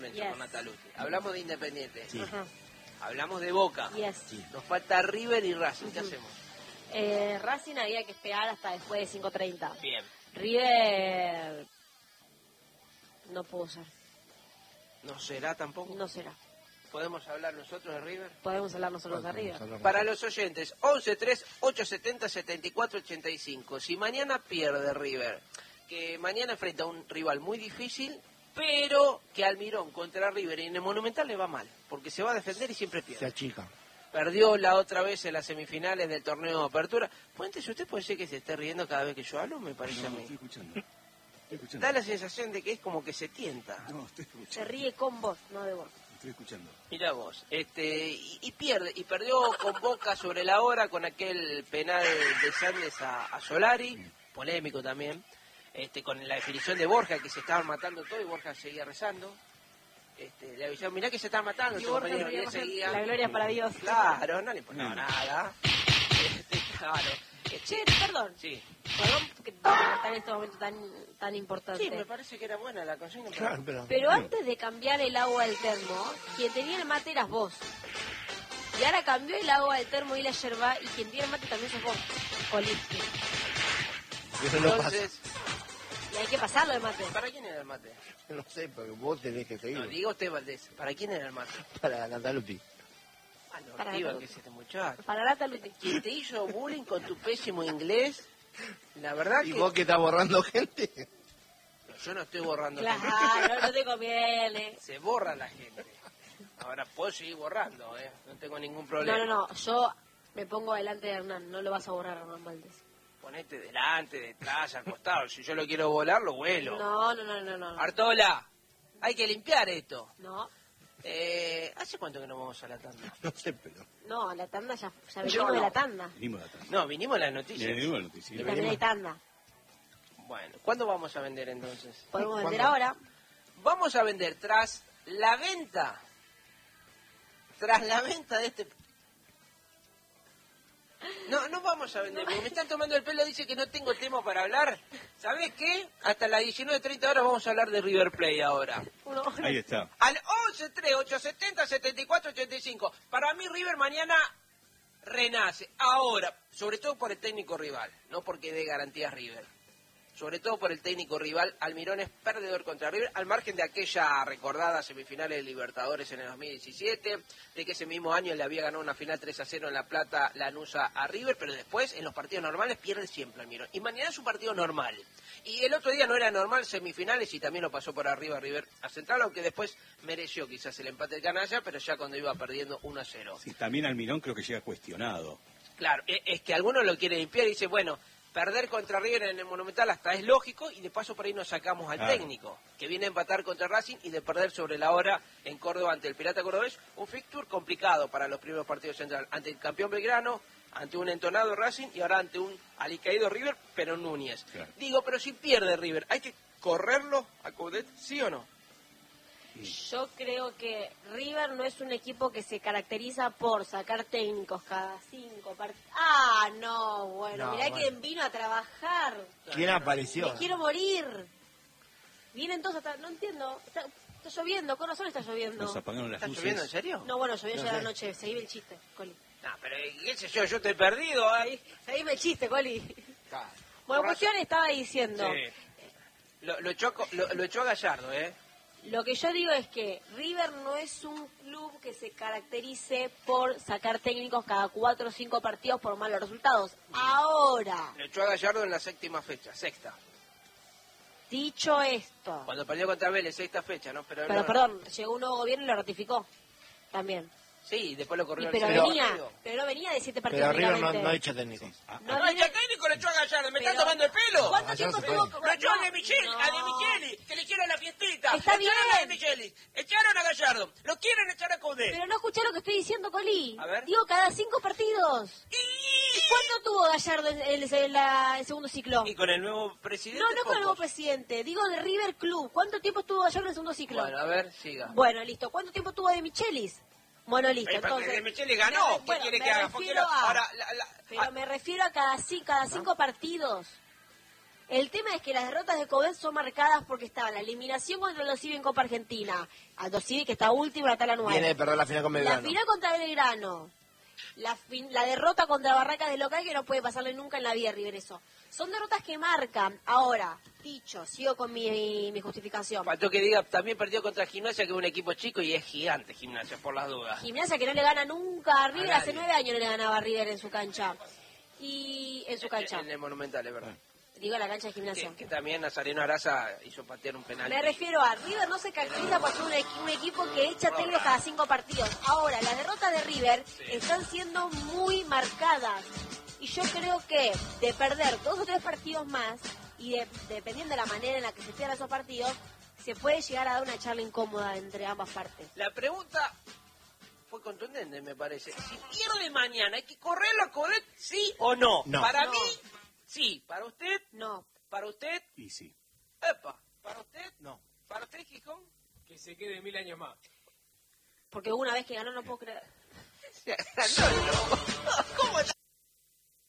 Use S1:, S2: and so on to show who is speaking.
S1: Yes. Con Natalucci. Hablamos de Independiente.
S2: Sí.
S1: Hablamos de Boca.
S2: Yes.
S1: Sí. Nos falta River y Racing. ¿Qué hacemos?
S2: Racing había que esperar hasta después de 5:30.
S1: Bien.
S2: River no pudo ser.
S1: ¿No será tampoco?
S2: No será.
S1: ¿Podemos hablar nosotros de River?
S2: Podemos hablar nosotros de River.
S1: Para los oyentes, 11-3-870-7485. Si mañana pierde River, que mañana enfrenta a un rival muy difícil, pero que Almirón contra River en el Monumental le va mal, porque se va a defender y siempre pierde.
S3: Se achica.
S1: Perdió la otra vez en las semifinales del torneo de apertura. Fuentes, ¿usted puede ser que se esté riendo cada vez que yo hablo? Me parece a mí.
S4: Estoy escuchando.
S1: Da la sensación de que es como que se tienta.
S4: No, estoy escuchando.
S2: Se ríe con vos, no de vos.
S4: Estoy escuchando.
S1: Mira vos, y pierde, y perdió con Boca sobre la hora con aquel penal de Sandes a Solari, polémico también, con la definición de Borja, que se estaban matando todo y Borja seguía rezando. Le avisaron, mirá que se están matando,
S2: Y
S1: su
S2: Borja
S1: compañero, y él
S2: seguía,
S1: seguía.
S2: la gloria para Dios.
S1: Claro, no le importaba nada. Claro.
S2: Che, perdón.
S1: Sí.
S2: Perdón que está en este momento tan importante.
S1: Sí, me parece que era buena la consigna.
S3: Claro,
S2: Pero antes de cambiar el agua del termo, quien tenía el mate eras vos. Y ahora cambió el agua del termo y la yerba, y quien tiene el mate también sos vos, Colitsky.
S3: Eso no pasa.
S1: Entonces,
S2: Y hay que pasarlo de mate.
S1: ¿para quién era el mate?
S3: No sé, porque vos tenés que seguir.
S1: No, diga usted, Valdés, ¿para quién era el mate?
S3: Para Natalucci.
S1: Ah, no,
S2: Para
S1: iba,
S2: Natalucci.
S1: que es este muchacho.
S2: Para la Taluti.
S1: Quien te hizo bullying con tu pésimo inglés, la verdad
S3: ¿Y
S1: que...
S3: vos que estás borrando gente?
S1: Yo no estoy borrando
S2: Claro, no te conviene.
S1: gente. Se borra la gente. Ahora puedo seguir borrando, no tengo ningún problema.
S2: No, yo me pongo delante de Hernán, no lo vas a borrar, Hernán Valdés.
S1: Ponete delante, detrás, al costado. Si yo lo quiero volar, lo vuelo.
S2: No.
S1: Artola, hay que limpiar esto.
S2: No,
S1: ¿Hace cuánto que no vamos a la tanda?
S3: No sé, pero...
S2: no, la tanda ya venimos de la tanda.
S4: Venimos de atrás.
S1: No, vinimos a las noticias.
S4: Venimos de
S2: Y
S4: noticias.
S2: también hay tanda.
S1: Bueno, ¿cuándo vamos a vender entonces?
S2: Podemos vender
S3: ¿Cuándo?
S2: ahora.
S1: Vamos a vender tras la venta de este... No vamos a vender, porque me están tomando el pelo, dice que no tengo tema para hablar. ¿Sabés qué? Hasta las 19:30 horas vamos a hablar de River Plate ahora.
S4: Ahí está.
S1: Al 11-3-870-7485. Para mí River mañana renace. Ahora, sobre todo por el técnico rival, no porque dé garantías River. Sobre todo por el técnico rival, Almirón es perdedor contra River, al margen de aquella recordada semifinales de Libertadores en el 2017, de que ese mismo año le había ganado una final 3-0 en La Plata, Lanús a River, pero después, en los partidos normales, pierde siempre Almirón. Y mañana es un partido normal. Y el otro día no era normal, semifinales, y también lo pasó por arriba River a Central, aunque después mereció quizás el empate de Canalla, pero ya cuando iba perdiendo 1-0.
S4: Sí, también Almirón creo que llega cuestionado.
S1: Claro, es que algunos lo quieren limpiar y dice, bueno, perder contra River en el Monumental hasta es lógico y de paso por ahí nos sacamos al técnico, que viene a empatar contra Racing y de perder sobre la hora en Córdoba ante el Pirata Cordobés. Un fixture complicado para los primeros partidos Central, ante el campeón Belgrano, ante un entonado Racing y ahora ante un alicaído River, pero Núñez.
S4: Claro.
S1: Digo, pero si pierde River, ¿hay que correrlo a Coudet, sí o no?
S2: Yo creo que River no es un equipo que se caracteriza por sacar técnicos cada 5 partidos. Ah, no, bueno,
S3: No,
S2: mirá
S3: bueno.
S2: quién vino a trabajar.
S3: ¿Quién apareció?
S2: Me quiero morir. Vienen todos hasta... No entiendo. Está lloviendo, con razón está lloviendo.
S4: Nos apagaron las
S1: ¿Está
S4: luces.
S1: lloviendo en serio?
S2: No, bueno, llovió
S3: No
S2: ya
S3: sé.
S2: la noche. Seguime el chiste, Coli.
S1: No, pero qué sé yo estoy perdido ahí.
S2: Seguime el chiste, Coli. Bueno, cuestión estaba diciendo...
S1: Sí. Lo echó a Gallardo,
S2: Lo que yo digo es que River no es un club que se caracterice por sacar técnicos cada 4 o 5 partidos por malos resultados. Ahora,
S1: Lo echó a Gallardo en la sexta fecha.
S2: dicho esto,
S1: Cuando perdió contra Vélez, sexta fecha, ¿no?
S2: pero
S1: no-
S2: perdón, llegó un nuevo gobierno y lo ratificó también.
S1: Sí, después lo corrió al
S2: Pero
S1: segundo
S2: venía,
S1: partido.
S2: pero no venía de 7 partidos.
S3: Pero River no
S2: únicamente.
S3: ha hecho técnico.
S2: No,
S1: No,
S2: viene-
S1: el técnico lo echó a Gallardo, ¿me
S2: Pero-
S1: está tomando el pelo?
S2: ¿Cuánto
S3: Gallardo
S2: tiempo
S3: se
S2: tuvo?
S3: fue.
S1: Lo echó a
S2: No,
S1: De Micheli,
S2: no.
S1: a De Micheli, que le hicieron la fiestita.
S2: Está
S1: Echaron a De
S2: bien.
S1: Micheli, echaron a Gallardo, lo quieren echar a Coudet.
S2: Pero no escuché lo que estoy diciendo, Coli.
S1: A ver.
S2: Digo, cada 5 partidos. ¿Y cuánto tuvo Gallardo en el segundo ciclo?
S1: Y con el nuevo presidente.
S2: No con el nuevo
S1: pocos.
S2: presidente, digo de River Club. ¿Cuánto tiempo estuvo Gallardo en el segundo ciclo?
S1: Bueno, a ver, siga.
S2: Bueno, listo. ¿Cuánto tiempo tuvo de Michelis? Bueno, listo.
S1: Pero
S2: Entonces,
S1: De Micheli ganó, ¿qué
S2: bueno,
S1: quiere
S2: me
S1: que haga? ¿Por qué
S2: refiero
S1: no?
S2: a-
S1: Ahora,
S2: Pero me refiero a cada 5 partidos. El tema es que las derrotas de Coudet son marcadas porque estaba la eliminación contra Aldo Civi en Copa Argentina. Aldo Civi que está último en la tabla 9.
S3: Viene de perder la final con
S2: La
S3: Belgrano.
S2: final contra Belgrano. La derrota contra Barracas de local que no puede pasarle nunca en la vida, River, eso. Son derrotas que marcan. Ahora, dicho, sigo con mi justificación.
S1: Faltó que diga, también perdió contra Gimnasia, que es un equipo chico y es gigante Gimnasia, por las dudas.
S2: Gimnasia que no le gana nunca a River,
S1: A
S2: hace
S1: nadie.
S2: 9 años no le ganaba a River en su cancha. Y en su cancha,
S1: En el Monumental, es verdad.
S2: digo la cancha de Gimnasia.
S1: Que también Nazareno Araza hizo patear un penal.
S2: Me refiero a River no se caracteriza por ser un equipo que echa técnicos cada 5 partidos. Ahora, las derrotas de River están siendo muy marcadas. Y yo creo que de perder 2 o 3 partidos más, y dependiendo de la manera en la que se pierdan esos partidos, se puede llegar a dar una charla incómoda entre ambas partes.
S1: La pregunta fue contundente, me parece. Si pierde mañana, ¿hay que correrlo a Coudet, sí o no?
S3: No.
S1: Para
S2: No.
S1: mí, sí. ¿Para usted?
S2: No.
S1: ¿Para usted?
S4: Y sí.
S1: Epa. ¿Para usted?
S3: No.
S1: ¿Para usted, Gijón?
S5: Que se quede 1000 años más.
S2: Porque una vez que ganó no puedo creer.
S1: No, no.